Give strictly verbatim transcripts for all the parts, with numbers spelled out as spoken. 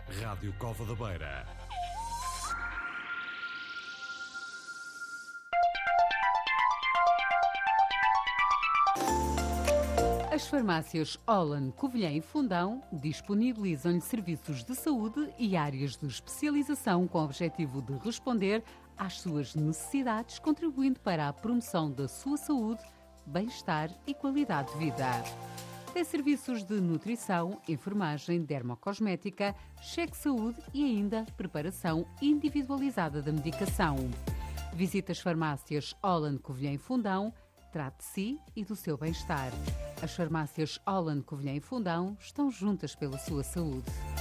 Rádio Cova da Beira. As farmácias Holland, Covilhã e Fundão disponibilizam-lhe serviços de saúde e áreas de especialização com o objetivo de responder às suas necessidades, contribuindo para a promoção da sua saúde, bem-estar e qualidade de vida. Tem serviços de nutrição, enfermagem, dermocosmética, cheque-saúde e ainda preparação individualizada da medicação. Visite as farmácias Holland, Covilhã e Fundão. Trate de si e do seu bem-estar. As farmácias Holland, Covilhã e Fundão estão juntas pela sua saúde.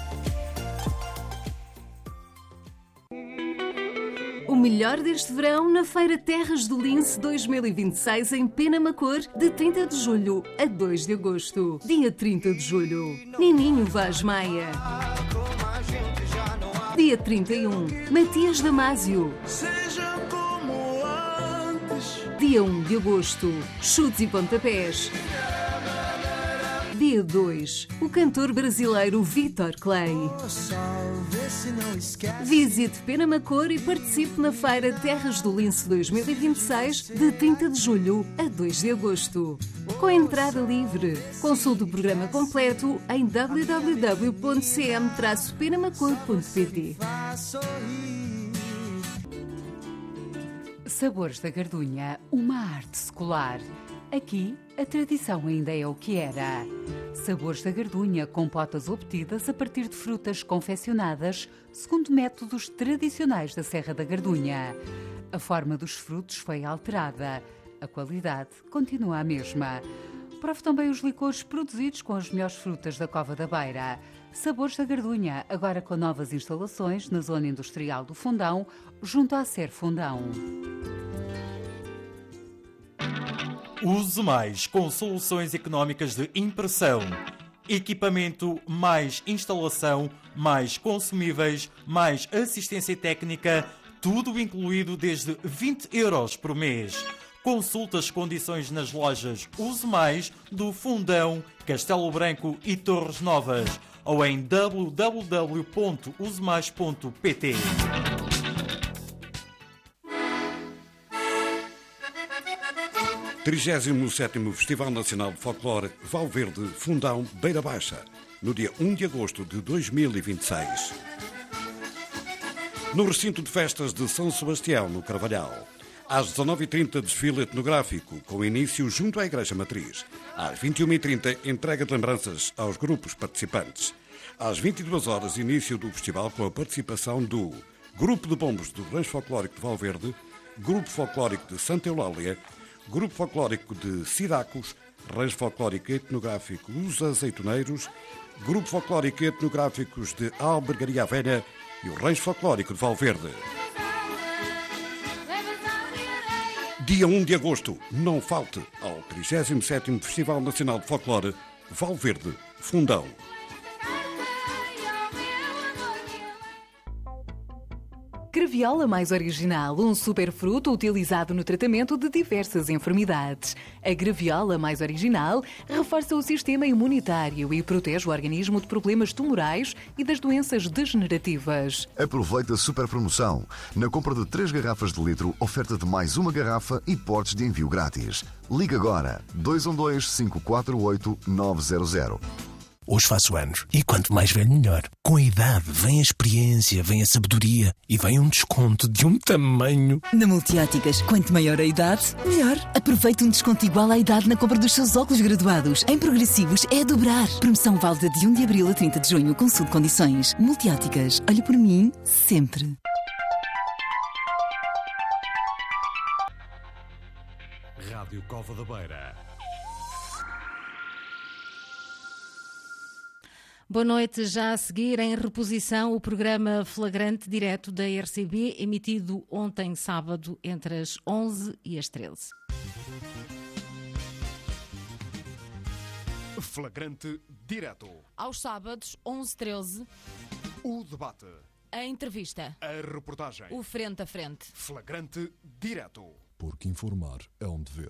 O melhor deste verão na Feira Terras do Lince dois mil e vinte e seis em Penamacor, de trinta de julho a dois de agosto. Dia trinta de julho, Nininho Vaz Maia. Dia trinta e um, Matias Damasio. Dia um de agosto, Chutes e Pontapés. Dia dois, o cantor brasileiro Vitor Clay. Visite Penamacor e participe na Feira Terras do Lince dois mil e vinte e seis, de trinta de julho a dois de agosto. Com entrada livre. Consulte o programa completo em w w w ponto c m traço penamacor ponto p t. Sabores da Gardunha, uma arte secular. Aqui, a tradição ainda é o que era. Sabores da Gardunha, compotas obtidas a partir de frutas confeccionadas segundo métodos tradicionais da Serra da Gardunha. A forma dos frutos foi alterada. A qualidade continua a mesma. Prove também os licores produzidos com as melhores frutas da Cova da Beira. Sabores da Gardunha, agora com novas instalações na zona industrial do Fundão, junto à Ser Fundão. Use Mais, com soluções económicas de impressão. Equipamento, mais instalação, mais consumíveis, mais assistência técnica, tudo incluído desde vinte euros por mês. Consulte as condições nas lojas Use Mais do Fundão, Castelo Branco e Torres Novas ou em w w w ponto use mais ponto p t. trigésimo sétimo Festival Nacional de Folclore Valverde Fundão Beira Baixa, no dia um de agosto de dois mil e vinte e seis. No recinto de festas de São Sebastião, no Carvalhal. Às dezanove e trinta, desfile etnográfico, com início junto à Igreja Matriz. Às vinte e uma e trinta, entrega de lembranças aos grupos participantes. Às vinte e duas horas, início do festival com a participação do Grupo de Bombos do Rancho Folclórico de Valverde, Grupo Folclórico de Santa Eulália, Grupo Folclórico de Sidacos, Rancho Folclórico Etnográfico Os Azeitoneiros, Grupo Folclórico Etnográficos de Albergaria Velha e o Rancho Folclórico de Valverde. Dia um de agosto, não falte ao trigésimo sétimo Festival Nacional de Folclore Valverde Fundão. Graviola Mais Original, um superfruto utilizado no tratamento de diversas enfermidades. A graviola Mais Original reforça o sistema imunitário e protege o organismo de problemas tumorais e das doenças degenerativas. Aproveite a super promoção. Na compra de três garrafas de litro, oferta de mais uma garrafa e portes de envio grátis. Liga agora dois um dois, cinco quatro oito, nove zero zero. Hoje faço anos e quanto mais velho melhor. Com a idade vem a experiência, vem a sabedoria e vem um desconto de um tamanho. Na Multióticas, quanto maior a idade, melhor. Aproveite um desconto igual à idade na compra dos seus óculos graduados. Em progressivos é a dobrar. Promoção válida de um de abril a trinta de junho. Consulte condições. Multióticas. Olhe por mim, sempre. Rádio Cova da Beira. Boa noite. Já a seguir, em reposição, o programa Flagrante Direto da R C B, emitido ontem, sábado, entre as onze e as treze. Flagrante Direto. Aos sábados, onze e treze. O debate. A entrevista. A reportagem. O frente a frente. Flagrante Direto. Porque informar é um dever.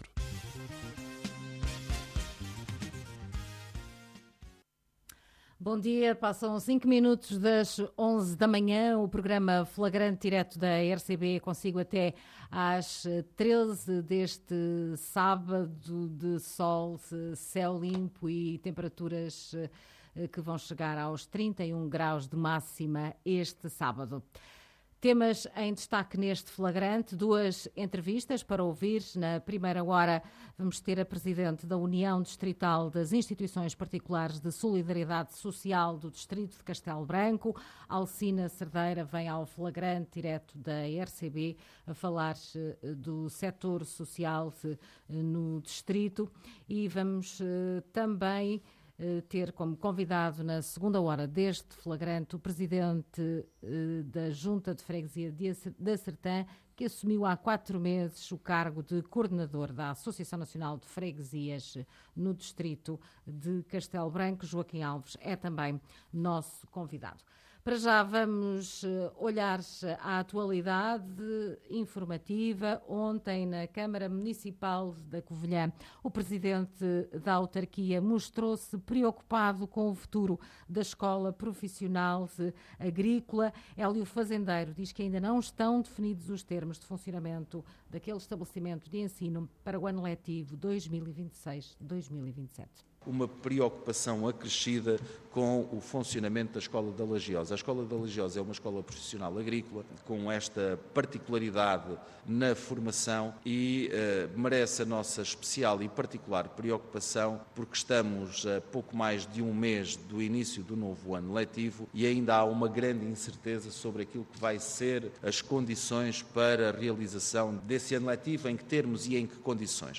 Bom dia, passam cinco minutos das onze da manhã, o programa Flagrante direto da R C B consigo até às treze deste sábado de sol, céu limpo e temperaturas que vão chegar aos trinta e um graus de máxima este sábado. Temas em destaque neste flagrante, duas entrevistas para ouvir. Na primeira hora vamos ter a Presidente da União Distrital das Instituições Particulares de Solidariedade Social do Distrito de Castelo Branco. Alcina Cerdeira vem ao flagrante direto da R C B a falar do setor social no distrito e vamos também ter como convidado na segunda hora deste flagrante o presidente da Junta de Freguesia da Sertã, que assumiu há quatro meses o cargo de coordenador da Associação Nacional de Freguesias no distrito de Castelo Branco. Joaquim Alves é também nosso convidado. Para já vamos olhar à atualidade informativa. Ontem, na Câmara Municipal da Covilhã, o presidente da autarquia mostrou-se preocupado com o futuro da Escola Profissional Agrícola. Hélio Fazendeiro diz que ainda não estão definidos os termos de funcionamento daquele estabelecimento de ensino para o ano letivo dois mil e vinte e seis dois mil e vinte e sete. Uma preocupação acrescida com o funcionamento da Escola da Lagiosa. A Escola da Lagiosa é uma escola profissional agrícola com esta particularidade na formação e uh, merece a nossa especial e particular preocupação porque estamos a pouco mais de um mês do início do novo ano letivo e ainda há uma grande incerteza sobre aquilo que vai ser as condições para a realização desse ano letivo, em que termos e em que condições.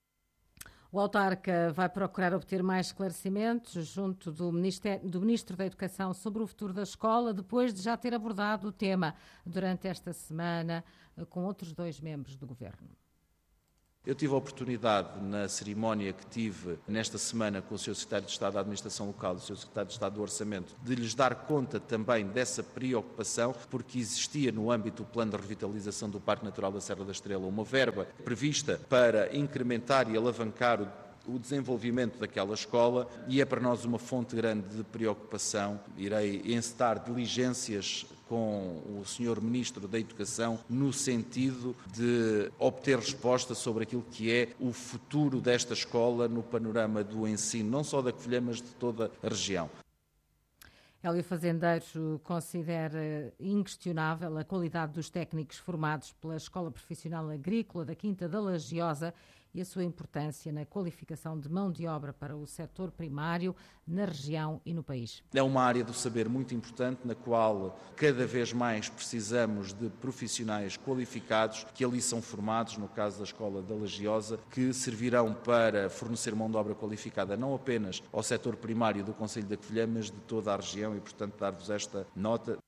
O autarca vai procurar obter mais esclarecimentos junto do, do Ministro da Educação sobre o futuro da escola, depois de já ter abordado o tema durante esta semana com outros dois membros do Governo. Eu tive a oportunidade, na cerimónia que tive nesta semana com o senhor Secretário de Estado da Administração Local e o senhor Secretário de Estado do Orçamento, de lhes dar conta também dessa preocupação, porque existia no âmbito do Plano de Revitalização do Parque Natural da Serra da Estrela uma verba prevista para incrementar e alavancar o o desenvolvimento daquela escola e é para nós uma fonte grande de preocupação. Irei encetar diligências com o senhor Ministro da Educação no sentido de obter resposta sobre aquilo que é o futuro desta escola no panorama do ensino, não só da Covilhã, mas de toda a região. Hélio Fazendeiro considera inquestionável a qualidade dos técnicos formados pela Escola Profissional Agrícola da Quinta da Lagiosa e a sua importância na qualificação de mão de obra para o setor primário na região e no país. É uma área do saber muito importante, na qual cada vez mais precisamos de profissionais qualificados que ali são formados, no caso da Escola da Lagiosa, que servirão para fornecer mão de obra qualificada não apenas ao setor primário do Concelho da Covilhã, mas de toda a região e, portanto, dar-vos esta nota.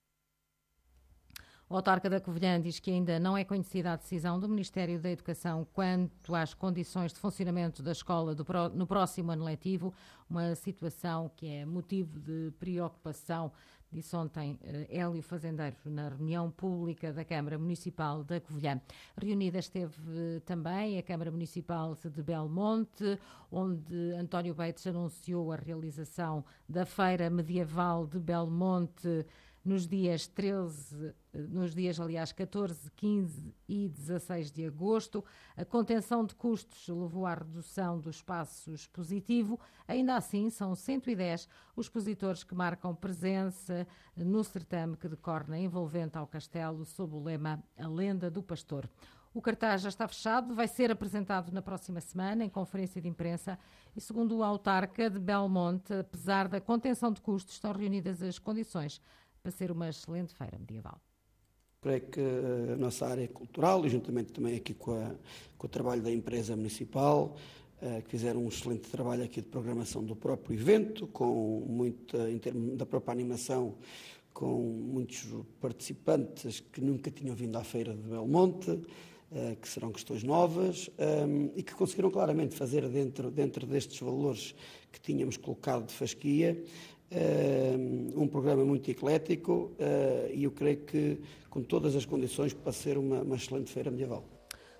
O autarca da Covilhã diz que ainda não é conhecida a decisão do Ministério da Educação quanto às condições de funcionamento da escola do, no próximo ano letivo, uma situação que é motivo de preocupação, disse ontem uh, Hélio Fazendeiro na reunião pública da Câmara Municipal da Covilhã. Reunida esteve uh, também a Câmara Municipal de Belmonte, onde António Beites anunciou a realização da Feira Medieval de Belmonte nos dias treze, nos dias, aliás, catorze, quinze e dezasseis de agosto. A contenção de custos levou à redução do espaço expositivo. Ainda assim, são cento e dez os expositores que marcam presença no certame que decorre na envolvente ao castelo sob o lema A Lenda do Pastor. O cartaz já está fechado, vai ser apresentado na próxima semana em conferência de imprensa e, segundo o autarca de Belmonte, apesar da contenção de custos, estão reunidas as condições para ser uma excelente feira medieval. Creio que a nossa área cultural, e juntamente também aqui com, a, com o trabalho da empresa municipal, uh, que fizeram um excelente trabalho aqui de programação do próprio evento, com muita, em termos da própria animação, com muitos participantes que nunca tinham vindo à feira de Belmonte, uh, que serão questões novas, um, e que conseguiram claramente fazer dentro, dentro destes valores que tínhamos colocado de fasquia, Uh, um programa muito eclético uh, e eu creio que com todas as condições para ser uma, uma excelente feira medieval.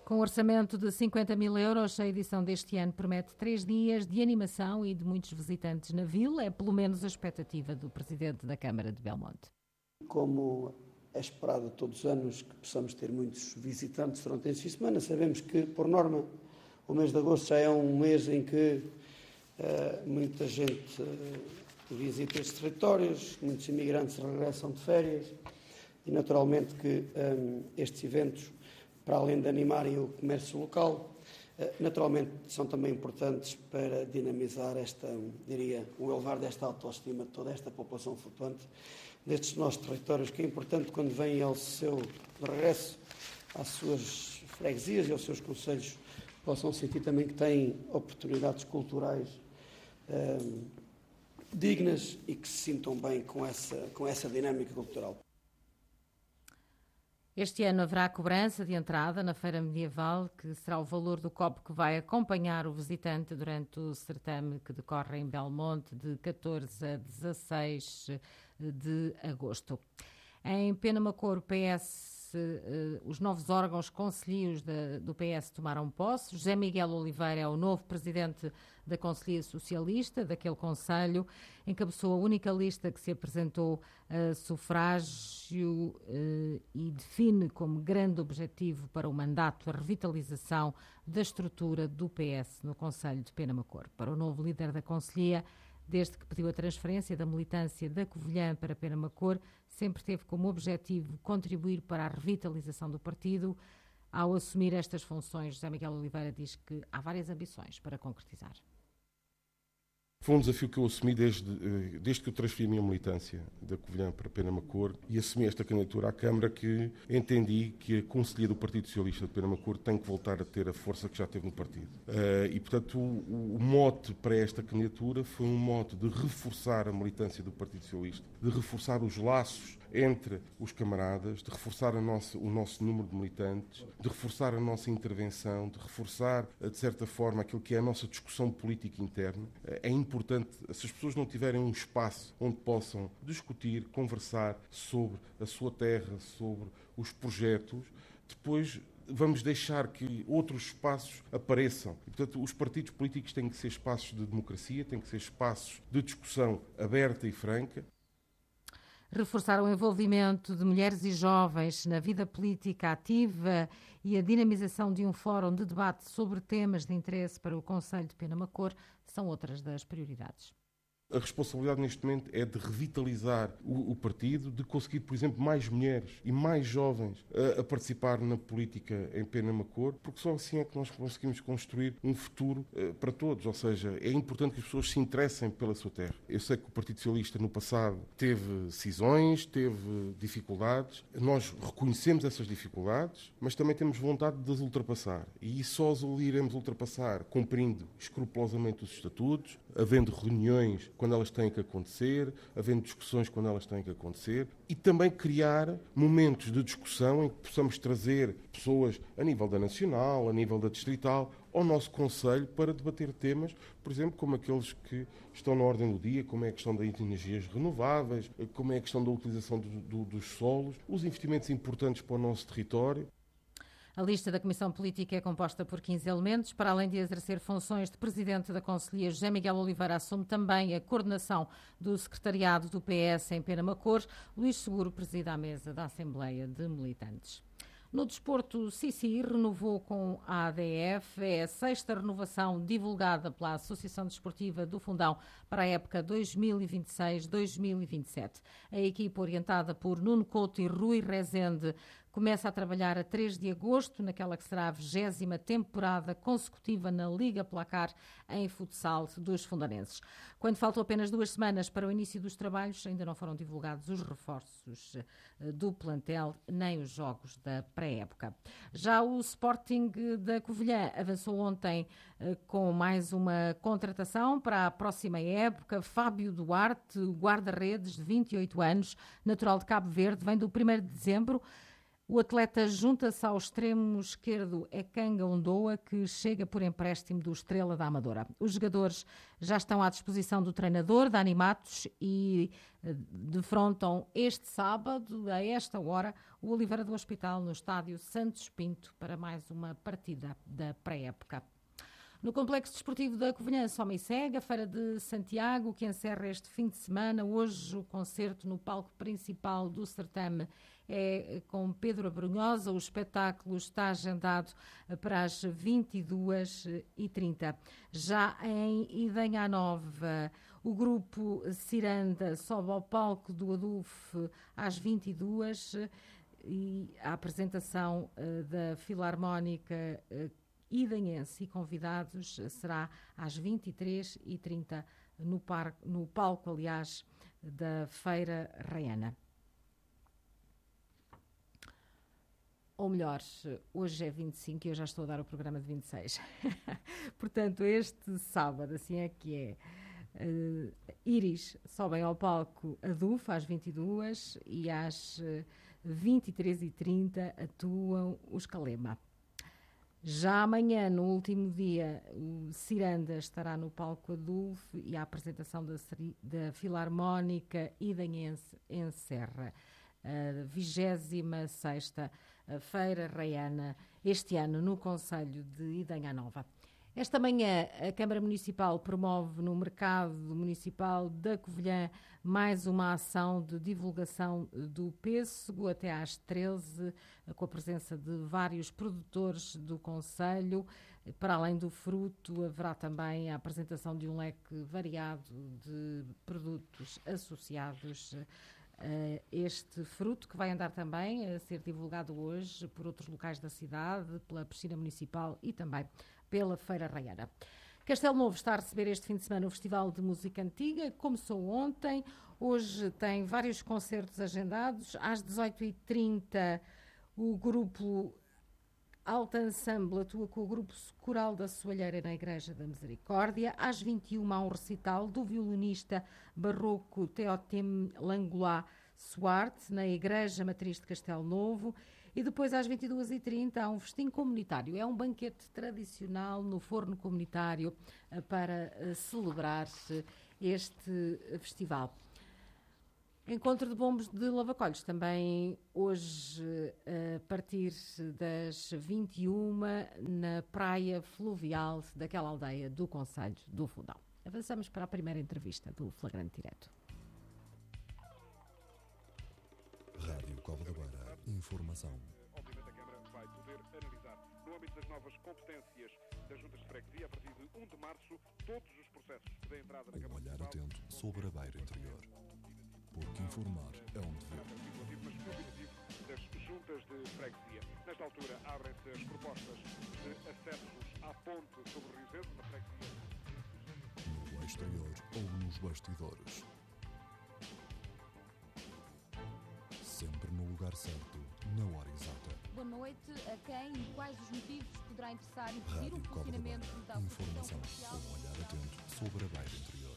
Com um orçamento de cinquenta mil euros, a edição deste ano promete três dias de animação e de muitos visitantes na vila. É pelo menos a expectativa do Presidente da Câmara de Belmonte. Como é esperado todos os anos que possamos ter muitos visitantes durante este fim de semana, sabemos que, por norma, o mês de agosto já é um mês em que uh, muita gente uh, visita estes territórios, muitos imigrantes regressam de férias e, naturalmente, que um, estes eventos, para além de animarem o comércio local, naturalmente são também importantes para dinamizar esta, diria, o elevar desta autoestima de toda esta população flutuante destes nossos territórios, que é importante quando vêm ao seu regresso às suas freguesias e aos seus concelhos, possam sentir também que têm oportunidades culturais um, dignas e que se sintam bem com essa, com essa dinâmica cultural. Este ano haverá cobrança de entrada na Feira Medieval, que será o valor do copo que vai acompanhar o visitante durante o certame que decorre em Belmonte de catorze a dezasseis de agosto. Em Penamacor, o P S, os novos órgãos concelhios do P S tomaram posse. José Miguel Oliveira é o novo presidente da Conselhia Socialista daquele concelho. Encabeçou a única lista que se apresentou a sufrágio eh, e define como grande objetivo para o mandato a revitalização da estrutura do P S no concelho de Penamacor. Para o novo líder da Conselhia, desde que pediu a transferência da militância da Covilhã para Penamacor, sempre teve como objetivo contribuir para a revitalização do partido. Ao assumir estas funções, José Miguel Oliveira diz que há várias ambições para concretizar. Foi um desafio que eu assumi desde, desde que eu transferi a minha militância da Covilhã para Penamacor e assumi esta candidatura à Câmara, que entendi que a Conselhia do Partido Socialista de Penamacor tem que voltar a ter a força que já teve no partido. Uh, e, portanto, o, o mote para esta candidatura foi um mote de reforçar a militância do Partido Socialista, de reforçar os laços entre os camaradas, de reforçar a nossa, o nosso número de militantes, de reforçar a nossa intervenção, de reforçar, de certa forma, aquilo que é a nossa discussão política interna. É importante, se as pessoas não tiverem um espaço onde possam discutir, conversar sobre a sua terra, sobre os projetos, depois vamos deixar que outros espaços apareçam. E, portanto, os partidos políticos têm que ser espaços de democracia, têm que ser espaços de discussão aberta e franca. Reforçar o envolvimento de mulheres e jovens na vida política ativa e a dinamização de um fórum de debate sobre temas de interesse para o Concelho de Penamacor são outras das prioridades. A responsabilidade neste momento é de revitalizar o, o partido, de conseguir, por exemplo, mais mulheres e mais jovens a, a participar na política em Penamacor, porque só assim é que nós conseguimos construir um futuro uh, para todos. Ou seja, é importante que as pessoas se interessem pela sua terra. Eu sei que o Partido Socialista no passado teve cisões, teve dificuldades. Nós reconhecemos essas dificuldades, mas também temos vontade de as ultrapassar. E só as iremos ultrapassar cumprindo escrupulosamente os estatutos, havendo reuniões quando elas têm que acontecer, havendo discussões quando elas têm que acontecer, e também criar momentos de discussão em que possamos trazer pessoas a nível da nacional, a nível da distrital, ao nosso Conselho para debater temas, por exemplo, como aqueles que estão na ordem do dia, como é a questão das energias renováveis, como é a questão da utilização do, do, dos solos, os investimentos importantes para o nosso território. A lista da Comissão Política é composta por quinze elementos. Para além de exercer funções de Presidente da Conselhia, José Miguel Oliveira assume também a coordenação do Secretariado do P S em Penamacor. Luís Seguro preside a mesa da Assembleia de Militantes. No desporto, Sissi renovou com a A D F. É a sexta renovação divulgada pela Associação Desportiva do Fundão para a época dois mil e vinte e seis dois mil e vinte e sete. A equipa, orientada por Nuno Couto e Rui Rezende, começa a trabalhar a três de agosto, naquela que será a vigésima temporada consecutiva na Liga Placar em futsal dos fundanenses. Quando faltam apenas duas semanas para o início dos trabalhos, ainda não foram divulgados os reforços do plantel, nem os jogos da pré-época. Já o Sporting da Covilhã avançou ontem com mais uma contratação para a próxima época. Fábio Duarte, guarda-redes de vinte e oito anos, natural de Cabo Verde, vem do primeiro de dezembro. O atleta junta-se ao extremo esquerdo Ekanga Ondoa, que chega por empréstimo do Estrela da Amadora. Os jogadores já estão à disposição do treinador, Dani Matos, e defrontam este sábado, a esta hora, o Oliveira do Hospital, no estádio Santos Pinto, para mais uma partida da pré-época. No Complexo Desportivo da Covilhã, Soma e Cega, Feira de Santiago, que encerra este fim de semana. Hoje o concerto no palco principal do certame é com Pedro Abrunhosa. O espetáculo está agendado para as vinte e duas e trinta. Já em Idenha Nova, o grupo Ciranda sobe ao palco do Aduf às vinte e duas e a apresentação da Filarmónica Idenhense e convidados será às vinte e três e trinta no, par, no palco, aliás, da Feira Raiana. Ou melhor, hoje é vinte e cinco e eu já estou a dar o programa de vinte e seis. Portanto, este sábado, assim é que é. Uh, Íris sobem ao palco Aduf às vinte e duas e às vinte e três e trinta atuam os Calema. Já amanhã, no último dia, o Ciranda estará no palco Aduf e a apresentação da, da Filarmónica Idenhense encerra a vigésima sexta Feira Raiana, este ano no Concelho de Idenha Nova. Esta manhã, a Câmara Municipal promove no Mercado Municipal da Covilhã mais uma ação de divulgação do pêssego até às treze, com a presença de vários produtores do concelho. Para além do fruto, haverá também a apresentação de um leque variado de produtos associados a este fruto, que vai andar também a ser divulgado hoje por outros locais da cidade, pela piscina municipal e também pela Feira Raiana. Castelo Novo está a receber este fim de semana o Festival de Música Antiga. Começou ontem, hoje tem vários concertos agendados. Às dezoito e trinta o grupo Alta Ensemble atua com o grupo coral da Soalheira na Igreja da Misericórdia. Às vinte e uma há um recital do violinista barroco Teotim Langlois Suarte na Igreja Matriz de Castelo Novo. E depois, às vinte e duas e trinta, há um festim comunitário. É um banquete tradicional no forno comunitário para celebrar este festival. Encontro de bombos de lavacolhos também hoje, a partir das vinte e uma, na praia fluvial daquela aldeia do Concelho do Fundão. Avançamos para a primeira entrevista do Flagrante Direto. Rádio Cova da Beira. Informação. Obviamente a Câmara vai poder analisar, no âmbito das novas competências das juntas de freguesia, a partir de um de março, todos os processos de entrada na Câmara. Um olhar atento sobre a Beira Interior. Porque informar é um dever. Mas opinativo das juntas de freguesia. Nesta altura abrem-se as propostas de acessos à ponte sobre o Rio Zedo, na freguesia. No exterior ou nos bastidores. Sempre no lugar certo, na hora exata. Boa noite. A quem e quais os motivos poderá interessar impedir Rádio o funcionamento da Informação. Um olhar atento sobre a Beira Interior.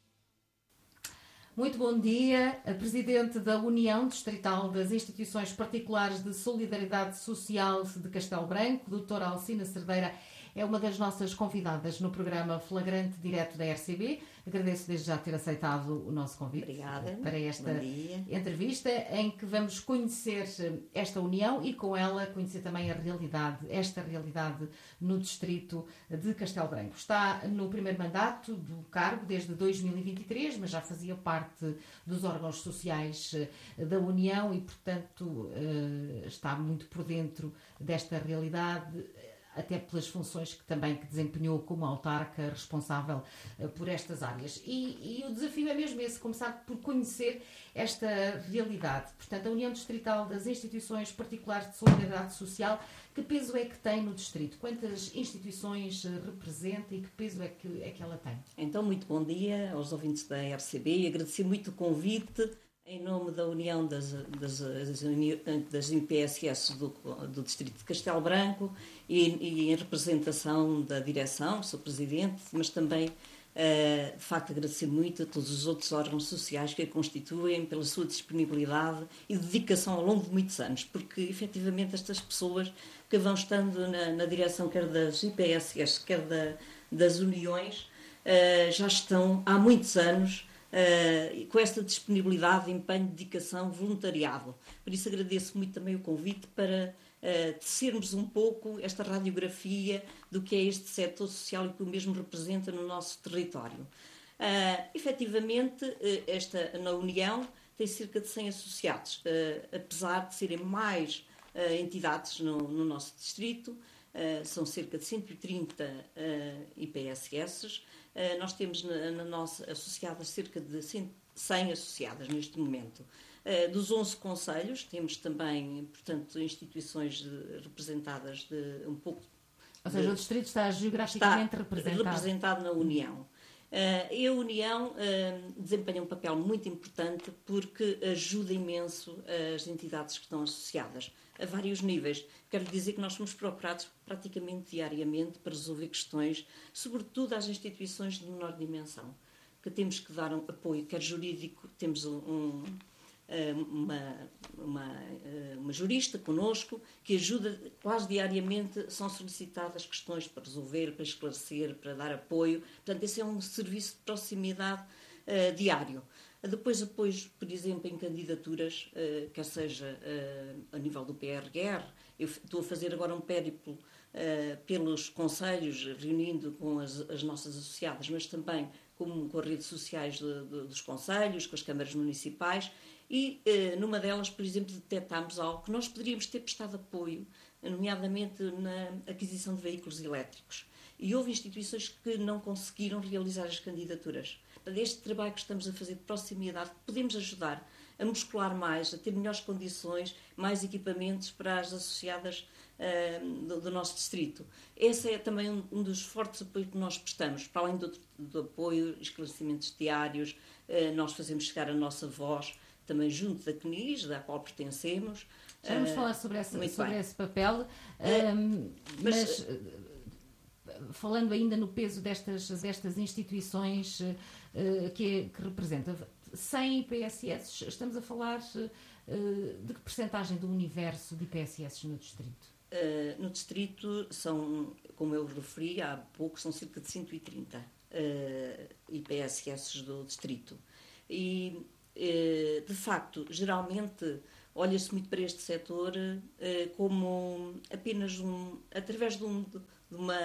Muito bom dia. A Presidente da União Distrital das Instituições Particulares de Solidariedade Social de Castelo Branco, doutora Alcina Cerdeira, é uma das nossas convidadas no programa Flagrante Direto da R C B. Agradeço desde já ter aceitado o nosso convite. Obrigada. Para esta entrevista em que vamos conhecer esta união e com ela conhecer também a realidade, esta realidade no distrito de Castelo Branco. Está no primeiro mandato do cargo desde dois mil e vinte e três, mas já fazia parte dos órgãos sociais da União e, portanto, está muito por dentro desta realidade, até pelas funções que também que desempenhou como autarca responsável uh, por estas áreas. E, e o desafio é mesmo esse, começar por conhecer esta realidade. Portanto, a União Distrital das Instituições Particulares de Solidariedade Social, que peso é que tem no distrito? Quantas instituições uh, representa e que peso é que, é que ela tem? Então, muito bom dia aos ouvintes da R C B e agradecer muito o convite em nome da União das, das, das I P S S do, do Distrito de Castelo Branco e, e em representação da direção, sou Presidente, mas também Uh, de facto, agradecer muito a todos os outros órgãos sociais que a constituem pela sua disponibilidade e dedicação ao longo de muitos anos, porque efetivamente estas pessoas que vão estando na, na direção quer das I P S S, quer da, das uniões, uh, já estão há muitos anos uh, com esta disponibilidade, empenho, dedicação, voluntariado. Por isso agradeço muito também o convite para Uh, tecermos um pouco esta radiografia do que é este setor social e que o mesmo representa no nosso território. Uh, efetivamente, uh, esta, na União tem cerca de cem associados, uh, apesar de serem mais uh, entidades no, no nosso distrito, uh, são cerca de cento e trinta uh, I P S S. Uh, nós temos na, na nossa associadas cerca de cem associadas neste momento. Uh, dos onze concelhos, temos também, portanto, instituições de, representadas de um pouco... Ou seja, de, o distrito está geograficamente está representado. representado na União. Uh, e a União uh, desempenha um papel muito importante porque ajuda imenso as entidades que estão associadas a vários níveis. Quero dizer que nós somos procurados praticamente diariamente para resolver questões, sobretudo às instituições de menor dimensão, que temos que dar um apoio, quer jurídico, temos um... um Uma, uma, uma jurista connosco que ajuda quase diariamente, são solicitadas questões para resolver, para esclarecer, para dar apoio. Portanto, esse é um serviço de proximidade uh, diário. Depois apoios, por exemplo, em candidaturas, uh, quer seja uh, a nível do P R R. Eu estou a fazer agora um périplo uh, pelos concelhos, reunindo com as, as nossas associadas, mas também com, com as redes sociais de, de, dos concelhos, com as câmaras municipais. E, eh, numa delas, por exemplo, detectámos algo que nós poderíamos ter prestado apoio, nomeadamente na aquisição de veículos elétricos. E houve instituições que não conseguiram realizar as candidaturas. Este trabalho que estamos a fazer de proximidade, podemos ajudar a muscular mais, a ter melhores condições, mais equipamentos para as associadas uh, do, do nosso distrito. Esse é também um, um dos fortes apoios que nós prestamos. Para além do, do apoio, esclarecimentos diários, uh, nós fazemos chegar a nossa voz, também junto da C N I S, da qual pertencemos. Já vamos uh, falar sobre, essa, sobre esse papel, uh, um, mas, mas uh, falando ainda no peso destas, destas instituições uh, que, que representa cem I P S S, estamos a falar uh, de que percentagem do universo de I P S S no distrito? Uh, no distrito são, como eu referi há pouco, são cerca de cento e trinta uh, I P S S do distrito. E de facto, geralmente olha-se muito para este setor como apenas um, através de, um, de, uma,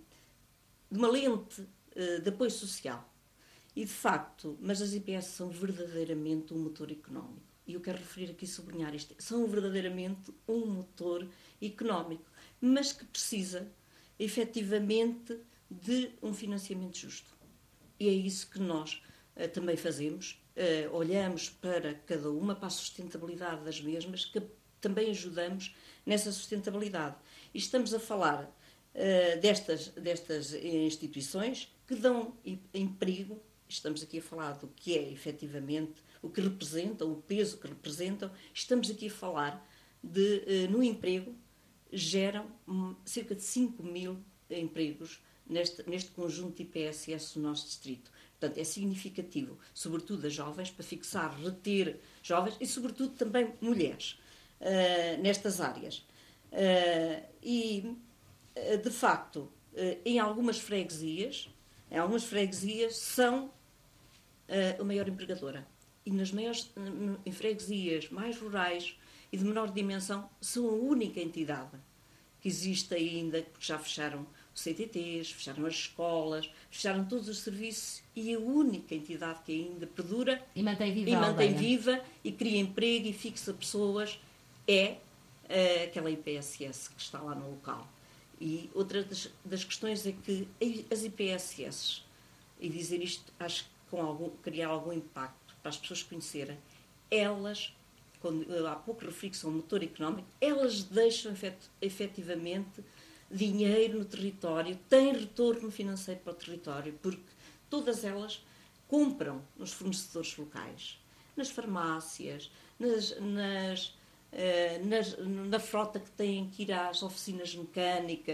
de uma lente de apoio social. E de facto, mas as I P S são verdadeiramente um motor económico. E eu quero referir aqui, sublinhar isto, são verdadeiramente um motor económico, mas que precisa efetivamente de um financiamento justo. E é isso que nós uh, também fazemos. Uh, olhamos para cada uma, para a sustentabilidade das mesmas, que também ajudamos nessa sustentabilidade. E estamos a falar uh, destas, destas instituições que dão emprego, estamos aqui a falar do que é efetivamente, o que representam, o peso que representam, estamos aqui a falar de, uh, no emprego, geram um, cerca de cinco mil empregos neste, neste conjunto de I P S S do nosso distrito. Portanto, é significativo, sobretudo as jovens, para fixar, reter jovens e, sobretudo, também mulheres uh, nestas áreas. Uh, e, uh, de facto, uh, em algumas freguesias, em algumas freguesias são uh, a maior empregadora. E nas maiores uh, em freguesias mais rurais e de menor dimensão, são a única entidade que existe ainda, porque já fecharam os C T Ts, fecharam as escolas, fecharam todos os serviços e a única entidade que ainda perdura e mantém viva, e, mantém viva e cria emprego e fixa pessoas é uh, aquela I P S S que está lá no local. E outra das, das questões é que as I P S S, e dizer isto acho que com algum, criar algum impacto para as pessoas conhecerem, elas, quando eu há pouco referi que são um motor económico, elas deixam efet, efetivamente dinheiro no território, têm retorno financeiro para o território, porque todas elas compram nos fornecedores locais, nas farmácias, nas, nas, uh, nas, na frota que têm que ir às oficinas mecânicas,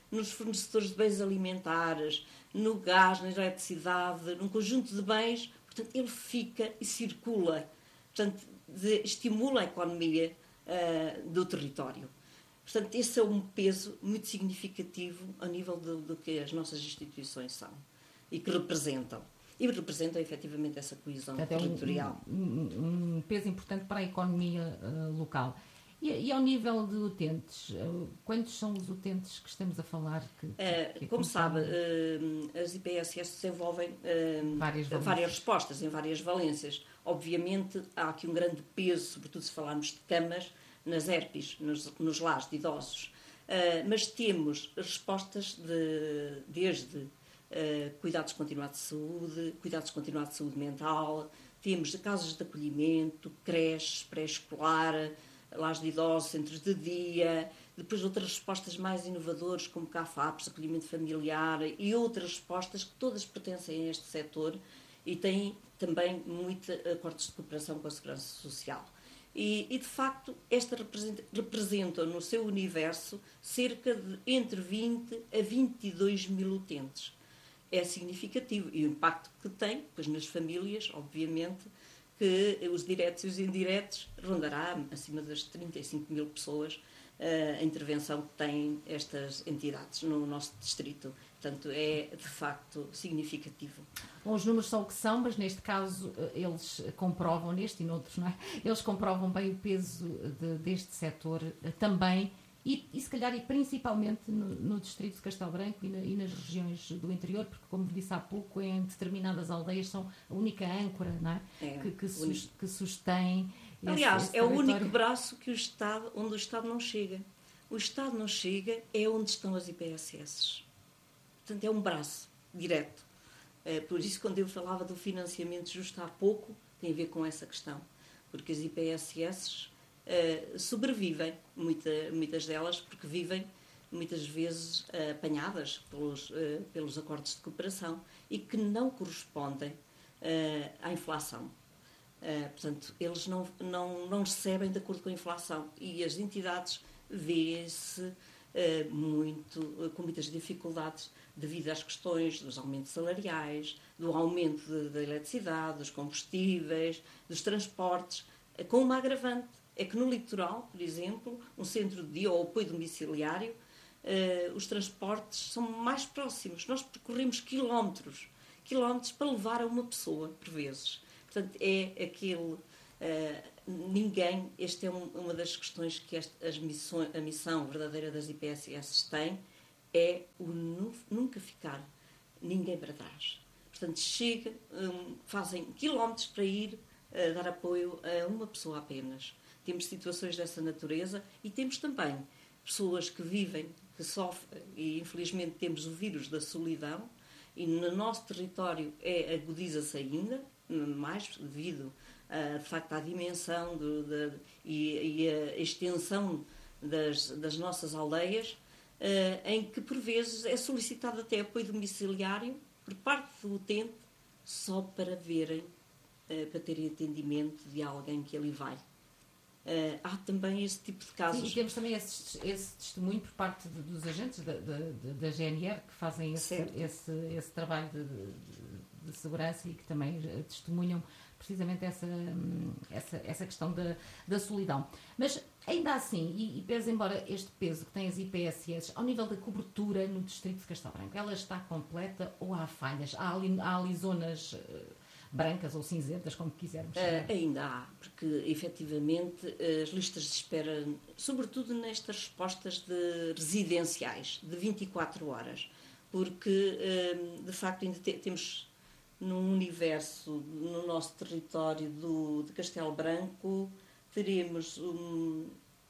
nos fornecedores de bens alimentares, no gás, na eletricidade, num conjunto de bens. Portanto, ele fica e circula, portanto, de, estimula a economia uh, do território. Portanto, esse é um peso muito significativo a nível do, do que as nossas instituições são e que representam. E representam, efetivamente, essa coesão Portanto, territorial. É um, um, um peso importante para a economia uh, local. E, e ao nível de utentes, uh, quantos são os utentes que estamos a falar? Que, que, uh, que como sabe, uh, as I P S S desenvolvem uh, várias, várias respostas em várias valências. Obviamente, há aqui um grande peso, sobretudo se falarmos de camas, nas E R Ps, nos, nos lares de idosos. Uh, mas temos respostas de, desde uh, cuidados continuados de saúde, cuidados continuados de saúde mental, temos casas de acolhimento, creches, pré-escolar, lares de idosos, centros de dia, depois outras respostas mais inovadoras, como C A F A Ps, acolhimento familiar, e outras respostas que todas pertencem a este setor e têm também muitos acordos de cooperação com a Segurança Social. E, e de facto, esta representa, representa no seu universo cerca de entre vinte a vinte e dois mil utentes. É significativo. E o impacto que tem, pois nas famílias, obviamente, que os diretos e os indiretos rondará acima das trinta e cinco mil pessoas a intervenção que têm estas entidades no nosso distrito. Portanto, é de facto significativo. Bom, os números são o que são, mas neste caso eles comprovam, neste e noutros, não é? Eles comprovam bem o peso de, deste setor também e, e se calhar e principalmente no, no distrito de Castelo Branco e, na, e nas regiões do interior, porque como disse há pouco, em determinadas aldeias são a única âncora, não é? É, que, que, sus, que sustém. Aliás, esse, esse é o único braço que o Estado, onde o Estado não chega. O Estado não chega, é onde estão as I P S S. Portanto, é um braço direto. Por isso, quando eu falava do financiamento justo há pouco, tem a ver com essa questão. Porque as I P S S uh, sobrevivem, muita, muitas delas, porque vivem, muitas vezes, uh, apanhadas pelos, uh, pelos acordos de cooperação e que não correspondem uh, à inflação. Uh, portanto, eles não, não, não recebem de acordo com a inflação. E as entidades vêem-se uh, muito, uh, com muitas dificuldades devido às questões dos aumentos salariais, do aumento da eletricidade, dos combustíveis, dos transportes, uh, com uma agravante. É que no litoral, por exemplo, um centro de dia ou apoio domiciliário, uh, os transportes são mais próximos. Nós percorremos quilómetros, quilómetros para levar a uma pessoa, por vezes. Portanto, é aquele... Uh, ninguém... Esta é um, uma das questões que este, as missões, a missão verdadeira das I P S S tem, é o nu, nunca ficar ninguém para trás. Portanto, chega, um, fazem quilómetros para ir uh, dar apoio a uma pessoa apenas. Temos situações dessa natureza e temos também pessoas que vivem, que sofrem, e infelizmente temos o vírus da solidão, e no nosso território é, agudiza-se ainda, mais devido uh, de facto à dimensão do, de, e, e a extensão das, das nossas aldeias, uh, em que por vezes é solicitado até apoio domiciliário por parte do utente só para verem, uh, para terem atendimento de alguém que ali vai. Uh, há também esse tipo de casos. Sim, e temos também esse, esse testemunho por parte de, dos agentes da, da, da G N R que fazem esse, esse, esse trabalho de, de, de segurança e que também testemunham precisamente essa, essa, essa questão da, da solidão. Mas ainda assim, e, e pese embora este peso que têm as I P S S, ao nível da cobertura no distrito de Castelo Branco, ela está completa ou há falhas? Há ali, há ali zonas brancas ou cinzentas, como quisermos chamar? Uh, ainda há, porque efetivamente as listas de espera, sobretudo nestas respostas de residenciais, de vinte e quatro horas, porque uh, de facto ainda te, temos num universo, no nosso território do, de Castelo Branco, teremos um,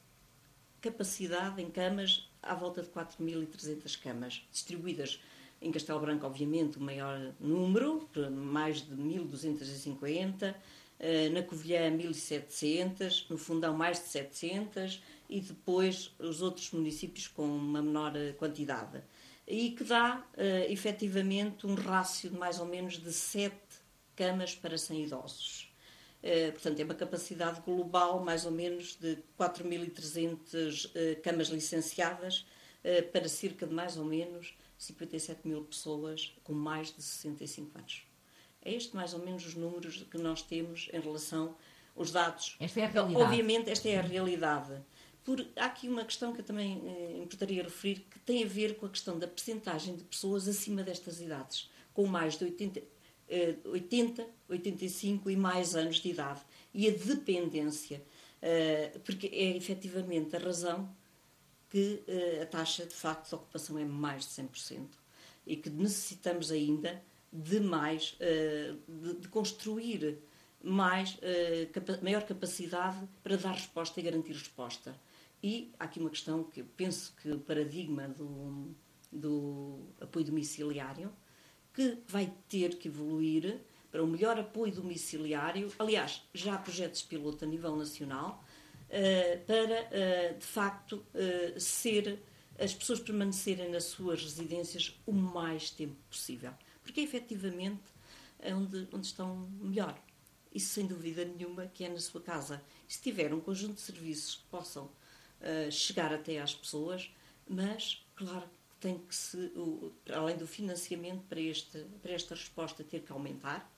capacidade em camas à volta de quatro mil e trezentas camas, distribuídas em Castelo Branco, obviamente, o maior número, mais de mil duzentos e cinquenta, na Covilhã mil e setecentas, no Fundão mais de setecentas e depois os outros municípios com uma menor quantidade. E que dá, uh, efetivamente, um rácio de mais ou menos de sete camas para cem idosos. Uh, portanto, é uma capacidade global, mais ou menos, de quatro mil e trezentas uh, camas licenciadas para cerca de mais ou menos cinquenta e sete mil pessoas com mais de sessenta e cinco anos. É este mais ou menos os números que nós temos em relação aos dados. Esta é a realidade. Obviamente, esta é a realidade. Por, há aqui uma questão que eu também eh, importaria referir, que tem a ver com a questão da percentagem de pessoas acima destas idades, com mais de oitenta, eh, oitenta, oitenta e cinco e mais anos de idade. E a dependência, eh, porque é efetivamente a razão que eh, a taxa de facto de ocupação é mais de cem por cento e que necessitamos ainda de mais, uh, de, de construir mais, uh, capa- maior capacidade para dar resposta e garantir resposta. E há aqui uma questão que eu penso que o paradigma do, do apoio domiciliário, que vai ter que evoluir para um melhor apoio domiciliário. Aliás, já há projetos piloto a nível nacional uh, para, uh, de facto, uh, ser, as pessoas permanecerem nas suas residências o mais tempo possível. Porque é efetivamente onde, onde estão melhor. Isso sem dúvida nenhuma que é na sua casa. E se tiver um conjunto de serviços que possam uh, chegar até às pessoas, mas, claro, tem que se, o, além do financiamento para, este, para esta resposta ter que aumentar,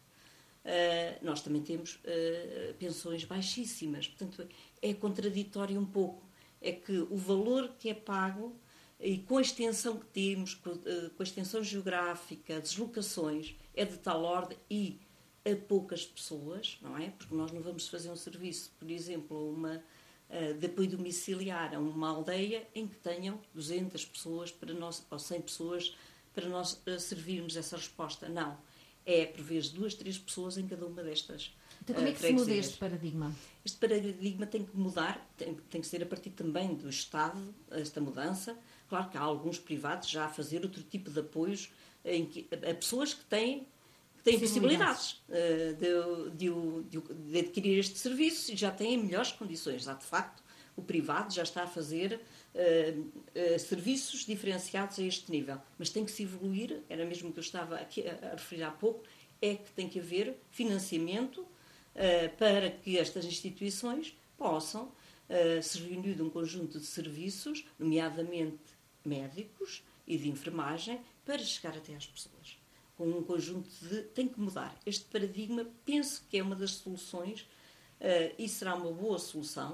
uh, nós também temos uh, pensões baixíssimas. Portanto, é contraditório um pouco. É que o valor que é pago e com a extensão que temos, com a extensão geográfica, deslocações, é de tal ordem e a poucas pessoas, não é? Porque nós não vamos fazer um serviço, por exemplo, uma, de apoio domiciliar a uma aldeia em que tenham duzentas pessoas para nós, ou cem pessoas para nós servirmos essa resposta. Não. É, por vezes, duas, três pessoas em cada uma destas. Então, como é que se muda este paradigma? Este paradigma tem que mudar, tem, tem que ser a partir também do Estado, esta mudança. Claro que há alguns privados já a fazer outro tipo de apoios em que, a pessoas que têm, que têm possibilidades uh, de, de, de, de adquirir este serviço e já têm melhores condições. Já, de facto, o privado já está a fazer uh, uh, serviços diferenciados a este nível. Mas tem que se evoluir, era mesmo o que eu estava aqui a, a referir há pouco, é que tem que haver financiamento uh, para que estas instituições possam uh, se reunir de um conjunto de serviços, nomeadamente médicos e de enfermagem, para chegar até às pessoas. Com um conjunto de... Tem que mudar. Este paradigma, penso que é uma das soluções, uh, e será uma boa solução,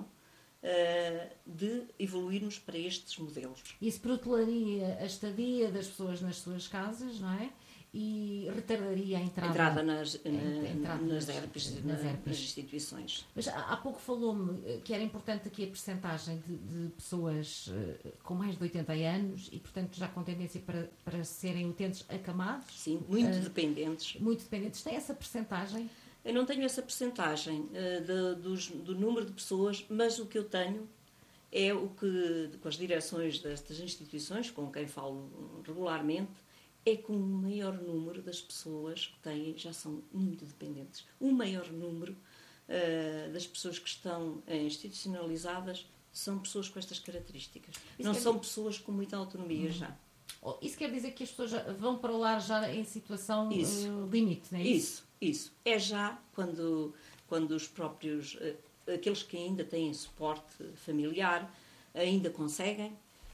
uh, de evoluirmos para estes modelos. Isso protelaria a estadia das pessoas nas suas casas, não é? E retardaria a entrada, entrada nas, a, na, entrada nas, nas, E R Ps, nas, na, E R Ps. nas instituições. Mas há, há pouco falou-me que era importante aqui a percentagem de, de pessoas uh, com mais de oitenta anos e, portanto, já com tendência para, para serem utentes acamados. Sim, muito uh, dependentes. Muito dependentes. Tem essa percentagem? Eu não tenho essa percentagem uh, de, dos, do número de pessoas, mas o que eu tenho é o que, com as direções destas instituições, com quem falo regularmente, é que o maior número das pessoas que têm já são muito dependentes. O maior número uh, das pessoas que estão institucionalizadas são pessoas com estas características. Isso não são dizer... pessoas com muita autonomia. Uhum. Já. Isso quer dizer que as pessoas já vão para o lar já em situação uh, limite, não é isso? Isso, isso. É já quando, quando os próprios, uh, aqueles que ainda têm suporte familiar, ainda conseguem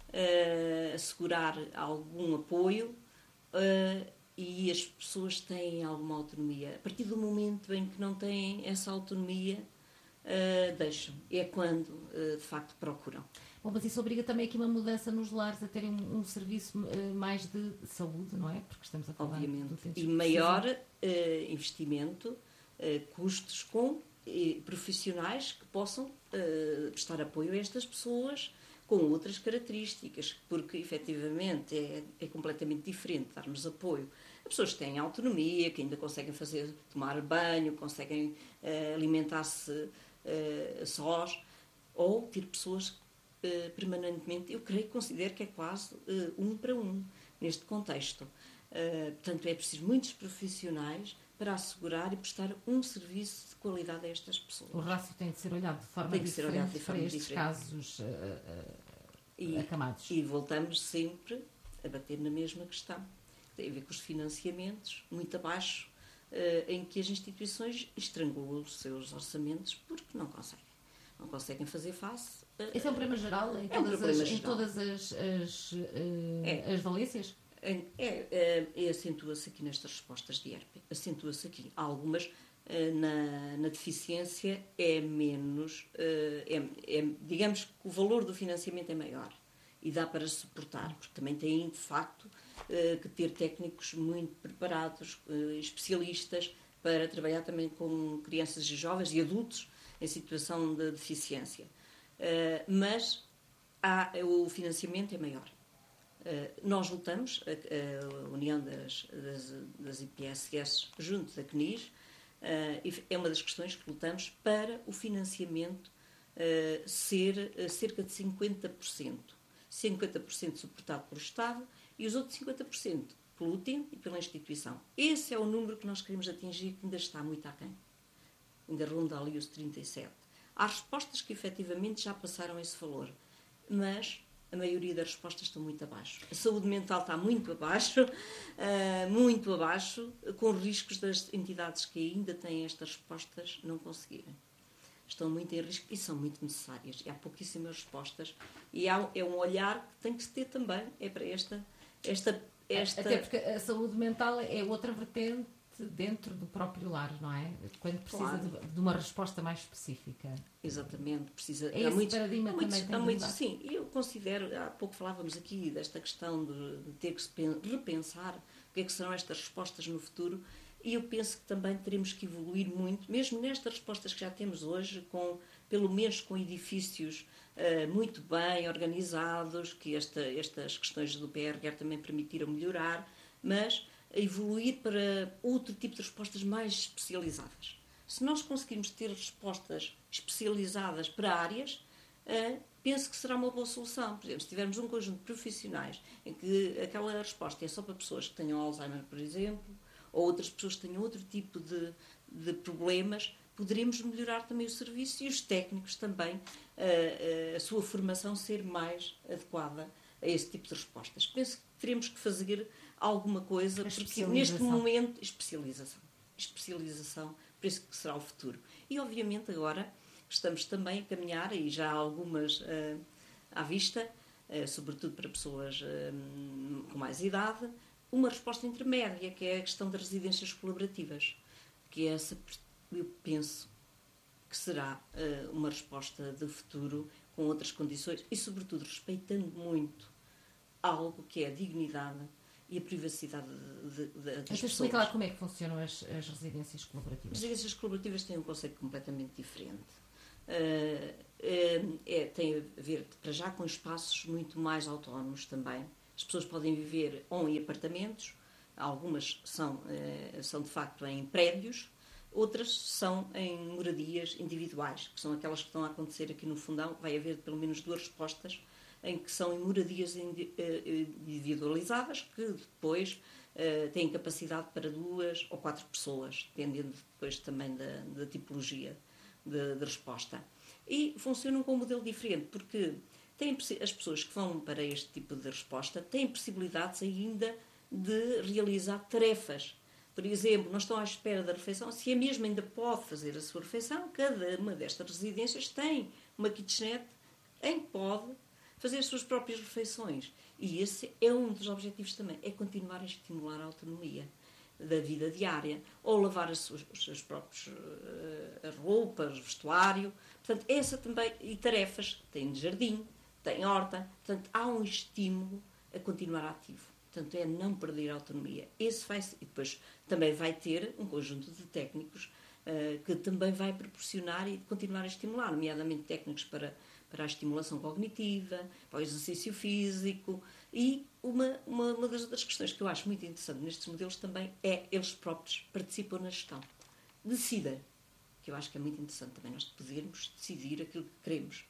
uh, assegurar algum apoio. Uh, e as pessoas têm alguma autonomia. A partir do momento em que não têm essa autonomia, uh, deixam. É quando, uh, de facto, procuram. Bom, mas isso obriga também aqui uma mudança nos lares a terem um, um serviço uh, mais de saúde, não é? Porque estamos a falar Obviamente. de E maior uh, investimento, uh, custos com uh, profissionais que possam uh, prestar apoio a estas pessoas com outras características, porque efetivamente é, é completamente diferente darmos apoio a pessoas que têm autonomia, que ainda conseguem fazer, tomar banho, conseguem uh, alimentar-se uh, sós, ou ter pessoas uh, permanentemente, eu creio, considero que é quase uh, um para um neste contexto. Uh, portanto, é preciso muitos profissionais para assegurar e prestar um serviço de qualidade a estas pessoas. O rácio tem de ser olhado de forma tem que diferente ser olhado de forma para estes diferente. casos uh, uh, e, acamados. E voltamos sempre a bater na mesma questão. Tem a ver com os financiamentos muito abaixo, uh, em que as instituições estrangulam os seus orçamentos porque não conseguem. não conseguem fazer face. Esse é um problema geral em é um todas, problema as, geral. em todas as, as, uh, é. as valências? É, é, é, acentua-se aqui nestas respostas de I R P. Acentua-se aqui. Há algumas, na, na deficiência, é menos, é, é, digamos que o valor do financiamento é maior e dá para suportar, porque também têm, de facto, que ter técnicos muito preparados, especialistas, para trabalhar também com crianças e jovens e adultos em situação de deficiência. Mas há, o financiamento é maior. Uh, nós lutamos, a, a União das, das, das I P S S junto da C N I S, uh, é uma das questões que lutamos para o financiamento uh, ser uh, cerca de cinquenta por cento. cinquenta por cento suportado pelo Estado e os outros cinquenta por cento pelo utente e pela instituição. Esse é o número que nós queremos atingir, que ainda está muito aquém. Ainda ronda ali os trinta e sete. Há respostas que efetivamente já passaram esse valor, mas a maioria das respostas estão muito abaixo. A saúde mental está muito abaixo, uh, muito abaixo, com riscos das entidades que ainda têm estas respostas não conseguirem. Estão muito em risco e são muito necessárias. E há pouquíssimas respostas. E há, é um olhar que tem que se ter também, é para esta, esta, esta... Até porque a saúde mental é outra vertente dentro do próprio lar, não é? Quando precisa claro. de, de uma resposta mais específica. Exatamente. Precisa, é há esse muitos, paradigma há também muitos, tem há de muitos, mudar. sim, eu considero, há pouco falávamos aqui desta questão de, de ter que se repensar o que é que serão estas respostas no futuro, e eu penso que também teremos que evoluir muito, mesmo nestas respostas que já temos hoje, com, pelo menos com edifícios uh, muito bem organizados, que esta, estas questões do P R R também permitiram melhorar, mas evoluir para outro tipo de respostas mais especializadas. Se nós conseguirmos ter respostas especializadas para áreas, uh, penso que será uma boa solução. Por exemplo, se tivermos um conjunto de profissionais em que aquela resposta é só para pessoas que tenham Alzheimer, por exemplo, ou outras pessoas que tenham outro tipo de, de problemas, poderemos melhorar também o serviço e os técnicos também, uh, uh, a sua formação ser mais adequada a esse tipo de respostas. Penso que teremos que fazer alguma coisa, porque neste momento, especialização, especialização, por isso que será o futuro. E obviamente agora estamos também a caminhar, e já há algumas uh, à vista, uh, sobretudo para pessoas uh, com mais idade, uma resposta intermédia, que é a questão das residências colaborativas, que é essa, eu penso, que será uh, uma resposta de futuro com outras condições e, sobretudo, respeitando muito algo que é a dignidade e a privacidade de, de, de, das pessoas. Explica lá como é que funcionam as, as residências colaborativas. As residências colaborativas têm um conceito completamente diferente. Uh, uh, é, tem a ver, para já, com espaços muito mais autónomos também. As pessoas podem viver ou em apartamentos, algumas são, uh, são de facto em prédios, outras são em moradias individuais, que são aquelas que estão a acontecer aqui no Fundão. Vai haver pelo menos duas respostas em que são em moradias individualizadas, que depois uh, têm capacidade para duas ou quatro pessoas, dependendo depois também da, da tipologia de, de resposta. E funcionam com um modelo diferente, porque têm, as pessoas que vão para este tipo de resposta têm possibilidades ainda de realizar tarefas. Por exemplo, não estão à espera da refeição, se a mesma ainda pode fazer a sua refeição, cada uma destas residências tem uma kitchenette em que pode fazer as suas próprias refeições. E esse é um dos objetivos também, é continuar a estimular a autonomia da vida diária, ou lavar as suas, os seus próprios uh, roupas, vestuário. Portanto, essa também, e tarefas, tem jardim, tem horta, portanto, há um estímulo a continuar ativo. Portanto, é não perder a autonomia. Esse vai, e depois também vai ter um conjunto de técnicos uh, que também vai proporcionar e continuar a estimular, nomeadamente técnicos para, para a estimulação cognitiva, para o exercício físico. E uma, uma, uma das outras questões que eu acho muito interessante nestes modelos também é eles próprios participam na gestão. Decidem, que eu acho que é muito interessante também nós podermos decidir aquilo que queremos.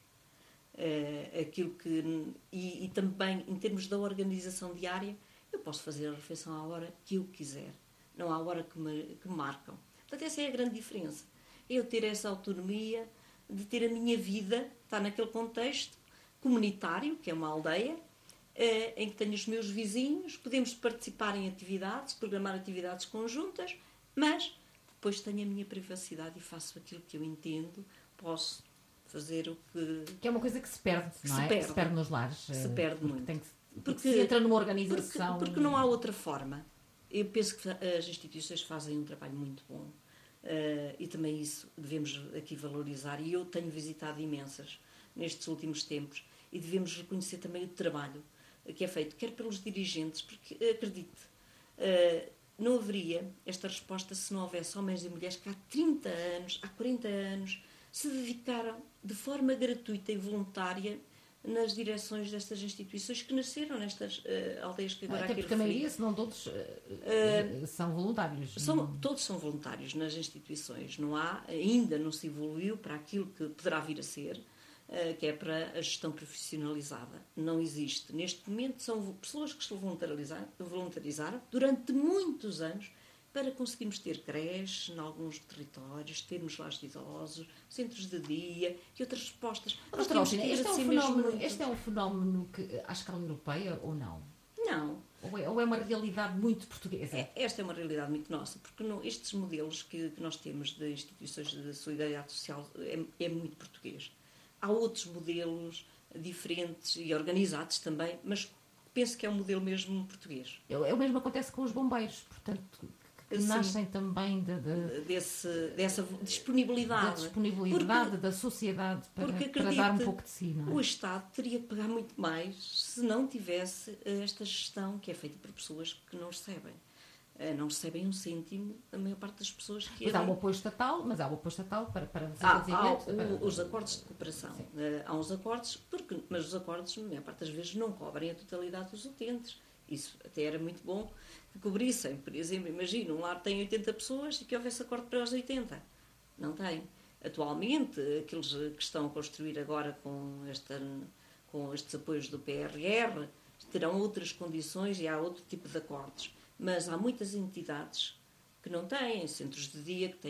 Uh, aquilo que, e, e também, em termos da organização diária, eu posso fazer a refeição à hora que eu quiser, não à hora que me, que me marcam. Portanto, essa é a grande diferença. Eu ter essa autonomia de ter a minha vida, estar naquele contexto comunitário, que é uma aldeia, eh, em que tenho os meus vizinhos, podemos participar em atividades, programar atividades conjuntas, mas depois tenho a minha privacidade e faço aquilo que eu entendo, posso fazer o que... Que é uma coisa que se perde, não se é? Perde. Se perde nos lares. Se perde porque muito. Tem que, porque, porque se entra numa organização... Porque, porque não há outra forma. Eu penso que as instituições fazem um trabalho muito bom. Uh, e também isso devemos aqui valorizar. E eu tenho visitado imensas nestes últimos tempos. E devemos reconhecer também o trabalho que é feito, quer pelos dirigentes, porque, acredite, uh, não haveria esta resposta se não houvesse homens e mulheres que há trinta anos, há quarenta anos, se dedicaram de forma gratuita e voluntária nas direções destas instituições que nasceram nestas uh, aldeias que agora Até aqui porque a referi. maioria, se não todos, uh, uh, são voluntários. São, todos são voluntários nas instituições. Não há, ainda não se evoluiu para aquilo que poderá vir a ser, uh, que é para a gestão profissionalizada. Não existe. Neste momento são pessoas que se voluntarizaram, voluntarizaram durante muitos anos para conseguirmos ter creches em alguns territórios, termos lares de idosos, centros de dia e outras respostas. Nós temos que este, é um fenómeno, este é um fenómeno que, à escala europeia ou não? Não. Ou é, ou é uma realidade muito portuguesa? É, esta é uma realidade muito nossa, porque não, estes modelos que, que nós temos de instituições de solidariedade social é, é muito português. Há outros modelos diferentes e organizados também, mas penso que é um modelo mesmo português. É, é o mesmo que acontece com os bombeiros, portanto... que Sim. nascem também de, de, Desse, dessa disponibilidade. Da disponibilidade porque, da sociedade para, porque, para dar um pouco de si. Não é? O Estado teria que pagar muito mais se não tivesse esta gestão que é feita por pessoas que não recebem. Não recebem um cêntimo a maior parte das pessoas que... Mas há o apoio estatal, mas há o apoio estatal para, para há, há para... o, os acordos de cooperação. Sim. Há uns acordos, porque, mas os acordos, a maior parte das vezes, não cobrem a totalidade dos utentes. Isso até era muito bom que cobrissem. Por exemplo, imagina, um lar tem oitenta pessoas e que houvesse acordo para as oitenta. Não tem. Atualmente, aqueles que estão a construir agora com, esta, com estes apoios do P R R terão outras condições e há outro tipo de acordos. Mas há muitas entidades que não têm, centros de dia que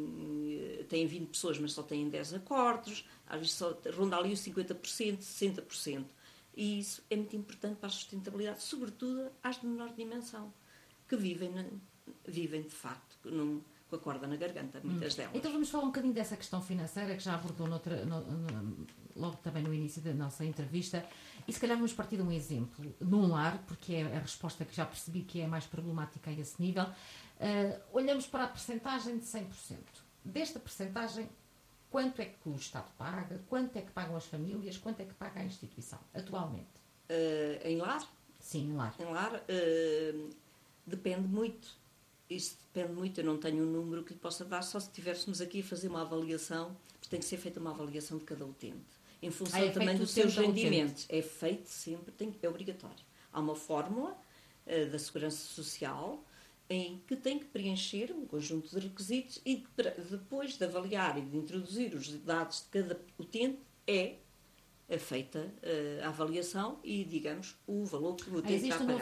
têm, têm vinte pessoas, mas só têm dez acordos, às vezes só ronda ali os cinquenta por cento, sessenta por cento. E isso é muito importante para a sustentabilidade, sobretudo às de menor dimensão, que vivem, na, vivem de facto num, com a corda na garganta, muitas hum. delas. Então vamos falar um bocadinho dessa questão financeira que já abordou noutra, no, no, logo também no início da nossa entrevista. E se calhar vamos partir de um exemplo, num lar, porque é a resposta que já percebi que é mais problemática a esse nível. Uh, olhamos para a percentagem de cem por cento. Desta percentagem, quanto é que o Estado paga? Quanto é que pagam as famílias? Quanto é que paga a instituição, atualmente? Uh, em lar? Sim, em lar. Em lar uh, depende muito. Isso depende muito. Eu não tenho um número que lhe possa dar, só se estivéssemos aqui a fazer uma avaliação, porque tem que ser feita uma avaliação de cada utente. Em função ah, é também dos seus rendimentos. É feito sempre, tem, é obrigatório. Há uma fórmula uh, da Segurança Social em que tem que preencher um conjunto de requisitos e depois de avaliar e de introduzir os dados de cada utente é feita uh, a avaliação e, digamos, o valor que o utente está a pagar. Existe um novo